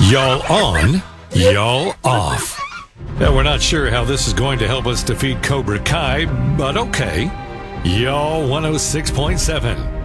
Y'all on, y'all off. Now, we're not sure how this is going to help us defeat Cobra Kai, but okay. Y'all 106.7.